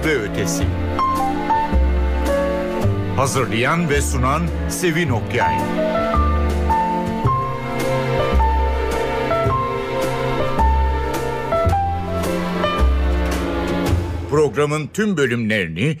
ve ötesi. Hazırlayan ve sunan Sevin Okyay. Programın tüm bölümlerini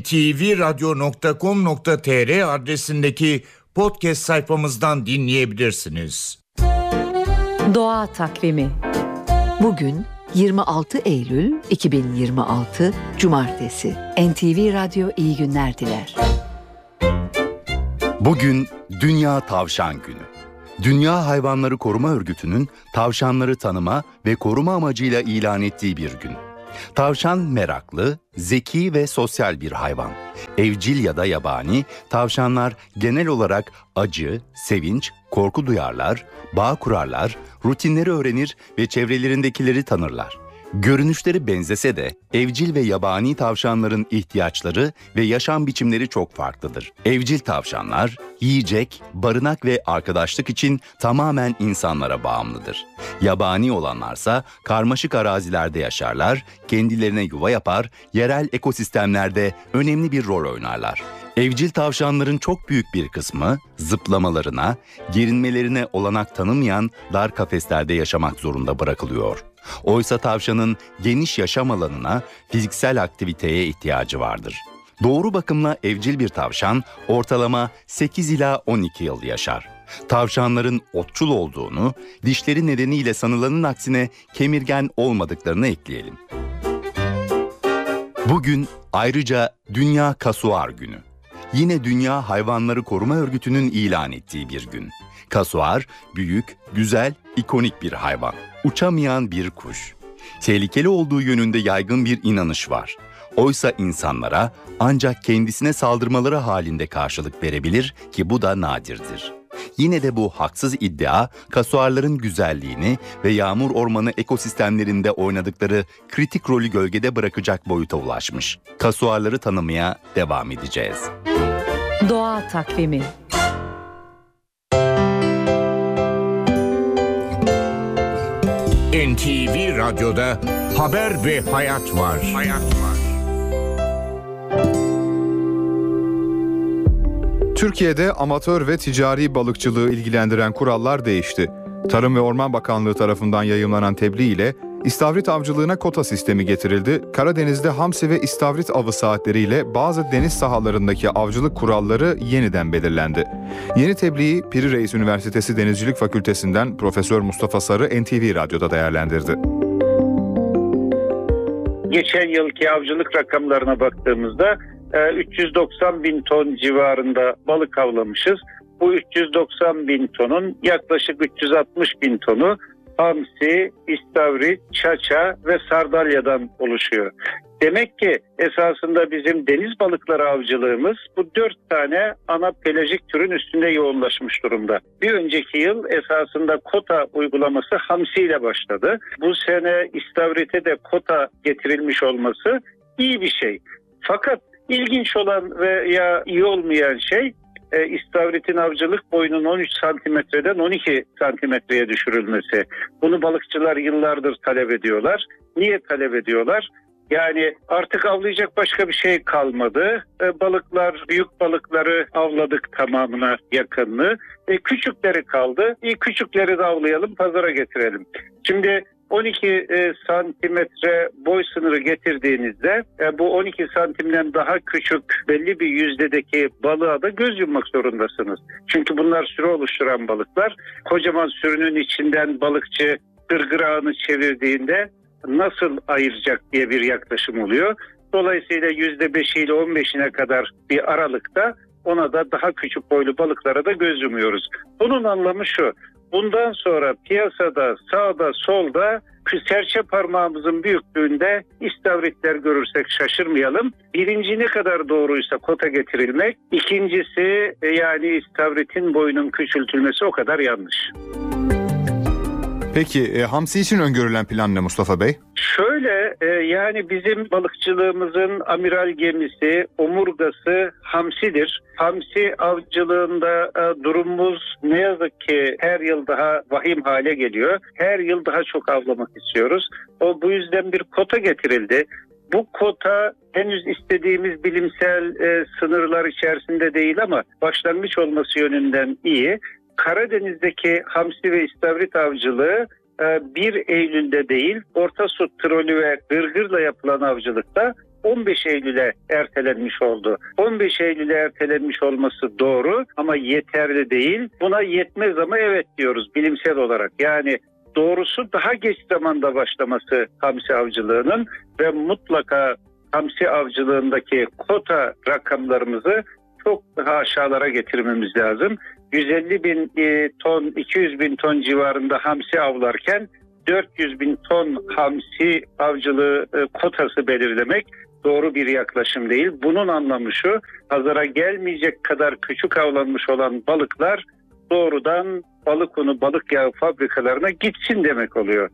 ntvradio.com.tr adresindeki podcast sayfamızdan dinleyebilirsiniz. Doğa Takvimi. Bugün 26 Eylül 2026 Cumartesi. NTV Radyo iyi günler diler. Bugün Dünya Tavşan Günü. Dünya Hayvanları Koruma Örgütü'nün tavşanları tanıma ve koruma amacıyla ilan ettiği bir gün. Tavşan meraklı, zeki ve sosyal bir hayvan. Evcil ya da yabani, tavşanlar genel olarak acı, sevinç, korku duyarlar, bağ kurarlar, rutinleri öğrenir ve çevrelerindekileri tanırlar. Görünüşleri benzese de evcil ve yabani tavşanların ihtiyaçları ve yaşam biçimleri çok farklıdır. Evcil tavşanlar yiyecek, barınak ve arkadaşlık için tamamen insanlara bağımlıdır. Yabani olanlarsa karmaşık arazilerde yaşarlar, kendilerine yuva yapar, yerel ekosistemlerde önemli bir rol oynarlar. Evcil tavşanların çok büyük bir kısmı zıplamalarına, gerinmelerine olanak tanımayan dar kafeslerde yaşamak zorunda bırakılıyor. Oysa tavşanın geniş yaşam alanına, fiziksel aktiviteye ihtiyacı vardır. Doğru bakımla evcil bir tavşan ortalama 8 ila 12 yıl yaşar. Tavşanların otçul olduğunu, dişleri nedeniyle sanılanın aksine kemirgen olmadıklarını ekleyelim. Bugün ayrıca Dünya Kasuar Günü. Yine Dünya Hayvanları Koruma Örgütü'nün ilan ettiği bir gün. Kasuar, büyük, güzel, ikonik bir hayvan. Uçamayan bir kuş. Tehlikeli olduğu yönünde yaygın bir inanış var. Oysa insanlara ancak kendisine saldırmaları halinde karşılık verebilir ki bu da nadirdir. Yine de bu haksız iddia, kasuarların güzelliğini ve yağmur ormanı ekosistemlerinde oynadıkları kritik rolü gölgede bırakacak boyuta ulaşmış. Kasuarları tanımaya devam edeceğiz. Doğa Takvimi. NTV Radyo'da haber ve hayat var. Türkiye'de amatör ve ticari balıkçılığı ilgilendiren kurallar değişti. Tarım ve Orman Bakanlığı tarafından yayımlanan tebliğ ile istavrit avcılığına kota sistemi getirildi. Karadeniz'de hamsi ve istavrit avı saatleriyle bazı deniz sahalarındaki avcılık kuralları yeniden belirlendi. Yeni tebliği Piri Reis Üniversitesi Denizcilik Fakültesinden Profesör Mustafa Sarı NTV Radyo'da değerlendirdi. Geçen yılki avcılık rakamlarına baktığımızda 390 bin ton civarında balık avlamışız. Bu 390 bin tonun yaklaşık 360 bin tonu hamsi, istavrit, çaça ve sardalyadan oluşuyor. Demek ki esasında bizim deniz balıkları avcılığımız bu 4 tane ana pelajik türün üstünde yoğunlaşmış durumda. Bir önceki yıl esasında kota uygulaması hamsiyle başladı. Bu sene istavrite de kota getirilmiş olması iyi bir şey. Fakat ilginç olan veya iyi olmayan şey istavritin avcılık boyunun 13 santimetreden 12 santimetreye düşürülmesi. Bunu balıkçılar yıllardır talep ediyorlar. Niye talep ediyorlar? Yani artık avlayacak başka bir şey kalmadı. Balıklar, büyük balıkları avladık tamamına yakınını. Küçükleri kaldı. Küçükleri de avlayalım, pazara getirelim. Şimdi 12 santimetre boy sınırı getirdiğinizde bu 12 santimden daha küçük belli bir yüzdedeki balığa da göz yummak zorundasınız. Çünkü bunlar sürü oluşturan balıklar. Kocaman sürünün içinden balıkçı gırgır ağını çevirdiğinde nasıl ayıracak diye bir yaklaşım oluyor. Dolayısıyla %5 ile 15'ine kadar bir aralıkta ona da daha küçük boylu balıklara da göz yumuyoruz. Bunun anlamı şu: bundan sonra piyasada sağda solda serçe parmağımızın büyüklüğünde istavritler görürsek şaşırmayalım. Birinci ne kadar doğruysa kota getirilmek, ikincisi yani istavritin boyunun küçültülmesi o kadar yanlış. Peki hamsi için öngörülen plan ne Mustafa Bey? Şöyle yani bizim balıkçılığımızın amiral gemisi, omurgası hamsidir. Hamsi avcılığında durumumuz ne yazık ki her yıl daha vahim hale geliyor. Her yıl daha çok avlamak istiyoruz. Bu yüzden bir kota getirildi. Bu kota henüz istediğimiz bilimsel sınırlar içerisinde değil ama başlangıç olması yönünden iyi. Karadeniz'deki hamsi ve istavrit avcılığı 1 Eylül'de değil, Orta Su trolü ve gırgırla yapılan avcılıkta 15 Eylül'e ertelenmiş oldu. 15 Eylül'e ertelenmiş olması doğru ama yeterli değil. Buna yetmez ama evet diyoruz bilimsel olarak. Yani doğrusu daha geç zamanda başlaması hamsi avcılığının ve mutlaka hamsi avcılığındaki kota rakamlarımızı çok daha aşağılara getirmemiz lazım. 150 bin ton, 200 bin ton civarında hamsi avlarken 400 bin ton hamsi avcılığı kotası belirlemek doğru bir yaklaşım değil. Bunun anlamı şu, pazara gelmeyecek kadar küçük avlanmış olan balıklar doğrudan balık unu, balık yağı fabrikalarına gitsin demek oluyor.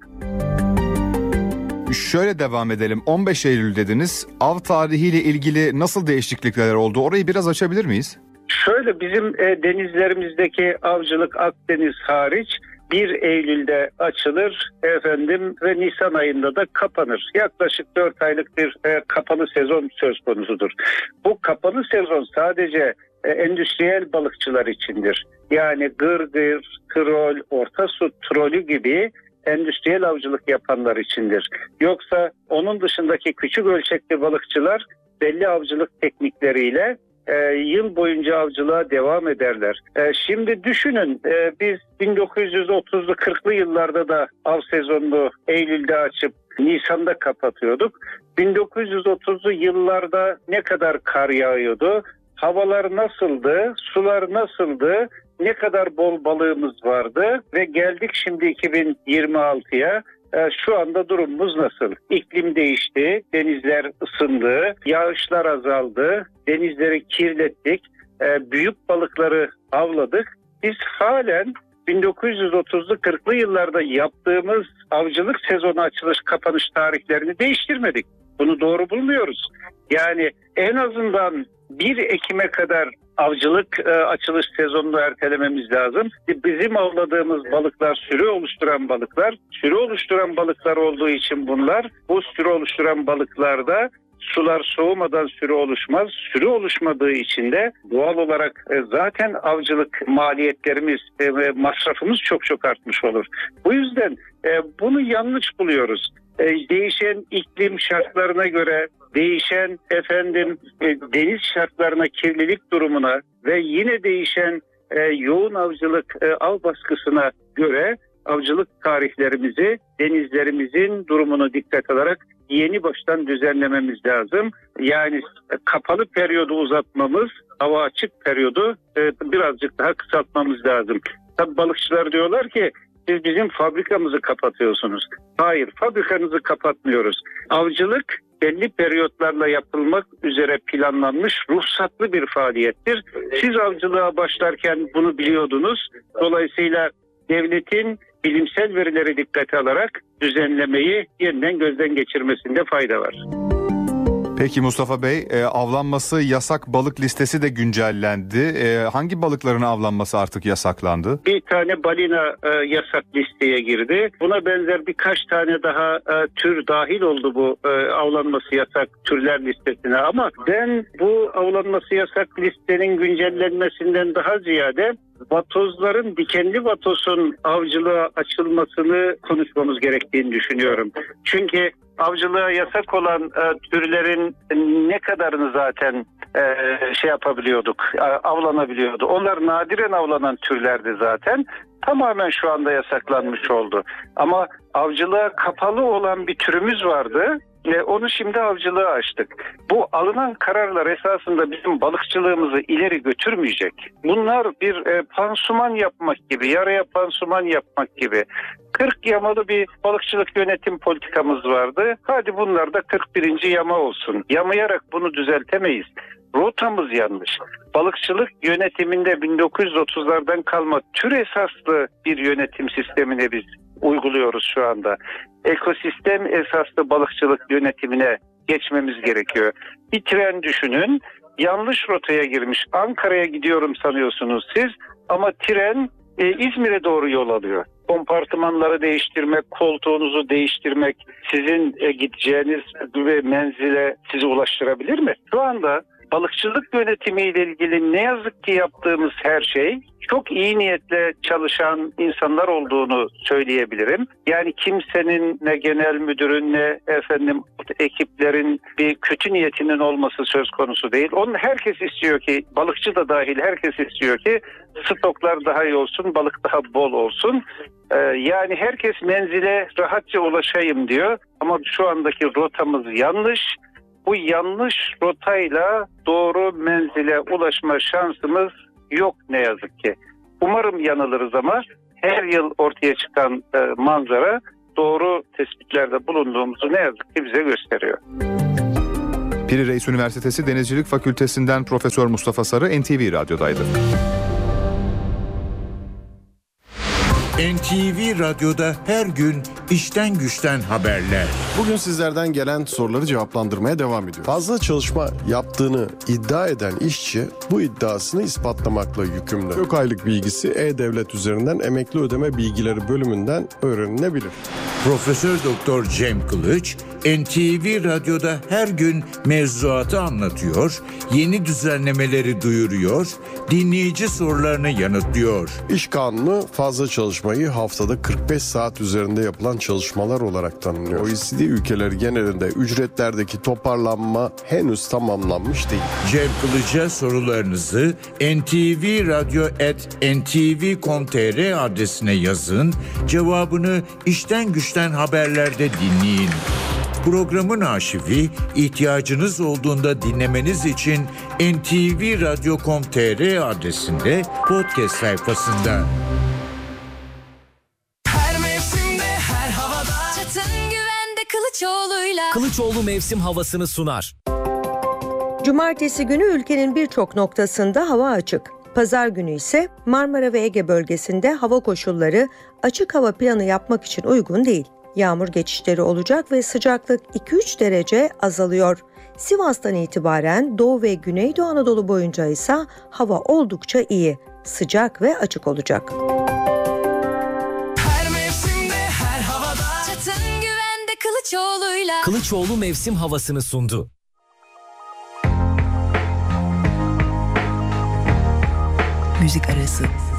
Şöyle devam edelim. 15 Eylül dediniz. Av tarihiyle ilgili nasıl değişiklikler oldu? Orayı biraz açabilir miyiz? Şöyle bizim denizlerimizdeki avcılık Akdeniz hariç 1 Eylül'de açılır ve Nisan ayında da kapanır. Yaklaşık 4 aylık bir kapalı sezon söz konusudur. Bu kapalı sezon sadece endüstriyel balıkçılar içindir. Yani gırgır, trol, orta su trolü gibi endüstriyel avcılık yapanlar içindir. Yoksa onun dışındaki küçük ölçekli balıkçılar belli avcılık teknikleriyle yıl boyunca avcılığa devam ederler. Şimdi düşünün biz 1930'lu 40'lı yıllarda da av sezonunu Eylül'de açıp Nisan'da kapatıyorduk. 1930'lu yıllarda ne kadar kar yağıyordu? Havalar nasıldı? Sular nasıldı? Ne kadar bol balığımız vardı? Ve geldik şimdi 2026'ya. Şu anda durumumuz nasıl? İklim değişti, denizler ısındı, yağışlar azaldı, denizleri kirlettik, büyük balıkları avladık. Biz halen 1930'lu 40'lı yıllarda yaptığımız avcılık sezonu açılış kapanış tarihlerini değiştirmedik. Bunu doğru bulmuyoruz. Yani en azından 1 Ekim'e kadar avcılık açılış sezonunu ertelememiz lazım. Bizim avladığımız balıklar sürü oluşturan balıklar. Sürü oluşturan balıklar olduğu için bu sürü oluşturan balıklarda sular soğumadan sürü oluşmaz. Sürü oluşmadığı için de doğal olarak zaten avcılık maliyetlerimiz ve masrafımız çok artmış olur. Bu yüzden bunu yanlış buluyoruz. Değişen iklim şartlarına göre, değişen deniz şartlarına, kirlilik durumuna ve yine değişen yoğun avcılık av baskısına göre avcılık tarihlerimizi, denizlerimizin durumunu dikkat alarak yeni baştan düzenlememiz lazım. Yani kapalı periyodu uzatmamız, hava açık periyodu birazcık daha kısaltmamız lazım. Tabii balıkçılar diyorlar ki siz bizim fabrikamızı kapatıyorsunuz. Hayır, fabrikanızı kapatmıyoruz. Avcılık belli periyotlarla yapılmak üzere planlanmış ruhsatlı bir faaliyettir. Siz avcılığa başlarken bunu biliyordunuz. Dolayısıyla devletin bilimsel verileri dikkate alarak düzenlemeyi yeniden gözden geçirmesinde fayda var. Peki Mustafa Bey, avlanması yasak balık listesi de güncellendi. Hangi balıkların avlanması artık yasaklandı? Bir tane balina yasak listeye girdi. Buna benzer birkaç tane daha tür dahil oldu bu avlanması yasak türler listesine. Ama ben bu avlanması yasak listenin güncellenmesinden daha ziyade vatozların, dikenli vatozun avcılığa açılmasını konuşmamız gerektiğini düşünüyorum. Çünkü avcılığa yasak olan türlerin ne kadarını zaten yapabiliyorduk, avlanabiliyordu. Onlar nadiren avlanan türlerdi zaten. Tamamen şu anda yasaklanmış oldu. Ama avcılığa kapalı olan bir türümüz vardı. Onu şimdi avcılığa açtık. Bu alınan kararlar esasında bizim balıkçılığımızı ileri götürmeyecek. Bunlar bir pansuman yapmak gibi, yaraya pansuman yapmak gibi. 40 yamalı bir balıkçılık yönetim politikamız vardı. Hadi bunlar da 41. yama olsun. Yamayarak bunu düzeltemeyiz. Rotamız yanlış. Balıkçılık yönetiminde 1930'lardan kalma tür esaslı bir yönetim sistemine biz uyguluyoruz şu anda. Ekosistem esaslı balıkçılık yönetimine geçmemiz gerekiyor. Bir tren düşünün, yanlış rotaya girmiş. Ankara'ya gidiyorum sanıyorsunuz siz ama tren İzmir'e doğru yol alıyor. kompartımanları değiştirmek, koltuğunuzu değiştirmek sizin gideceğiniz menzile sizi ulaştırabilir mi? Şu anda balıkçılık yönetimiyle ilgili ne yazık ki yaptığımız her şey çok iyi niyetle çalışan insanlar olduğunu söyleyebilirim. Yani kimsenin, ne genel müdürün ne ekiplerin bir kötü niyetinin olması söz konusu değil. Herkes istiyor ki, balıkçı da dahil herkes istiyor ki stoklar daha iyi olsun, balık daha bol olsun. Yani herkes menzile rahatça ulaşayım diyor ama şu andaki rotamız yanlış. Bu yanlış rotayla doğru menzile ulaşma şansımız yok ne yazık ki. Umarım yanılırız ama her yıl ortaya çıkan manzara doğru tespitlerde bulunduğumuzu ne yazık ki bize gösteriyor. Piri Reis Üniversitesi Denizcilik Fakültesinden Profesör Mustafa Sarı NTV Radyo'daydı. NTV Radyo'da her gün işten güçten haberler. Bugün sizlerden gelen soruları cevaplandırmaya devam ediyoruz. Fazla çalışma yaptığını iddia eden işçi bu iddiasını ispatlamakla yükümlü. Yok aylık bilgisi E-Devlet üzerinden emekli ödeme bilgileri bölümünden öğrenilebilir. Profesör Doktor Cem Kılıç, NTV Radyo'da her gün mevzuatı anlatıyor, yeni düzenlemeleri duyuruyor, dinleyici sorularını yanıtlıyor. İş kanunu fazla çalışmayı haftada 45 saat üzerinde yapılan çalışmalar olarak tanımlıyor. OECD ülkeleri genelinde ücretlerdeki toparlanma henüz tamamlanmış değil. Cem Kılıç'a sorularınızı ntvradyo@ntv.com.tr adresine yazın, cevabını işten güçten haberlerde dinleyin. Programın arşivi ihtiyacınız olduğunda dinlemeniz için ntvradyo.com.tr adresinde podcast sayfasında. Her mevsimde, her havada Çatın güvende Kılıçoğlu'yla. Kılıçoğlu mevsim havasını sunar. Cumartesi günü ülkenin birçok noktasında hava açık. Pazar günü ise Marmara ve Ege bölgesinde hava koşulları açık hava planı yapmak için uygun değil. Yağmur geçişleri olacak ve sıcaklık 2-3 derece azalıyor. Sivas'tan itibaren Doğu ve Güneydoğu Anadolu boyunca ise hava oldukça iyi, sıcak ve açık olacak. Her mevsimde, her havada Çatın güvende Kılıçoğlu'yla. Kılıçoğlu mevsim havasını sundu. Müzik arası.